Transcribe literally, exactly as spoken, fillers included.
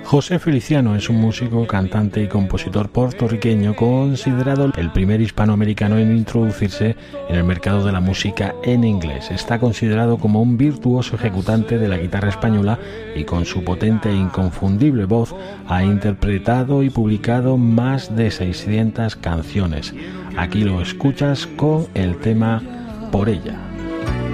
José Feliciano es un músico, cantante y compositor puertorriqueño considerado el primer hispanoamericano en introducirse en el mercado de la música en inglés. Está considerado como un virtuoso ejecutante de la guitarra española y con su potente e inconfundible voz ha interpretado y publicado más de seiscientas canciones. Aquí lo escuchas con el tema Por ella.